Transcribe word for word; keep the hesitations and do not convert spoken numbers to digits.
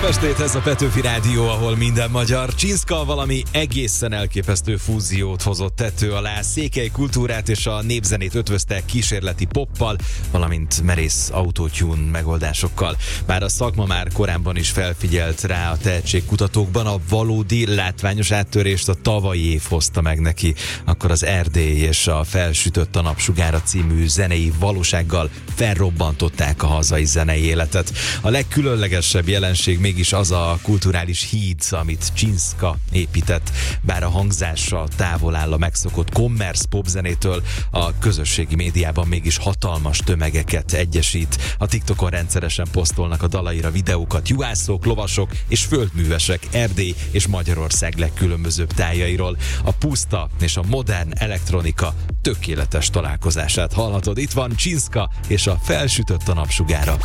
estét, ez a Petőfi Rádió, ahol minden magyar. Csinszka valami egészen elképesztő fúziót hozott tető alá. Székely kultúrát és a népzenét ötvözte kísérleti poppal, valamint merész autotune megoldásokkal. Bár a szakma már korábban is felfigyelt rá a tehetségkutatókban, a valódi látványos áttörést a tavalyi év hozta meg neki. Akkor az Erdély és a Felsütött a napsugára című zenei valósággal felrobbantották a hazai zenei életet. A legkülönlegesebb jelenség mégis az a kulturális híd, amit Csinszka épített. Bár a hangzása távol áll a megszokott commerce popzenétől, a közösségi médiában mégis hatalmas tömegeket egyesít. A TikTokon rendszeresen posztolnak a dalaira videókat juhászok, lovasok és földművesek Erdély és Magyarország legkülönbözőbb tájairól. A puszta és a modern elektronika tökéletes találkozását hallhatod. Itt van Csinszka és a Felsütött a napsugára.